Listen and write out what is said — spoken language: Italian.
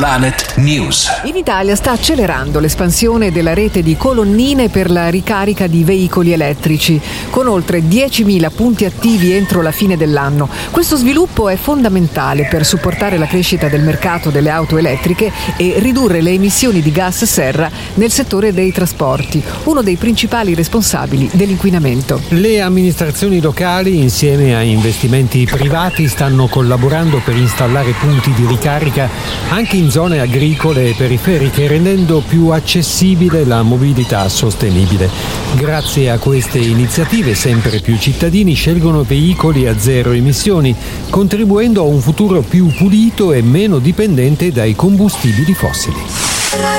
Planet News. In Italia sta accelerando l'espansione della rete di colonnine per la ricarica di veicoli elettrici, con oltre 10.000 punti attivi entro la fine dell'anno. Questo sviluppo è fondamentale per supportare la crescita del mercato delle auto elettriche e ridurre le emissioni di gas serra nel settore dei trasporti, uno dei principali responsabili dell'inquinamento. Le amministrazioni locali, insieme a investimenti privati, stanno collaborando per installare punti di ricarica anche in zone agricole e periferiche, rendendo più accessibile la mobilità sostenibile. Grazie a queste iniziative sempre più cittadini scelgono veicoli a zero emissioni, contribuendo a un futuro più pulito e meno dipendente dai combustibili fossili.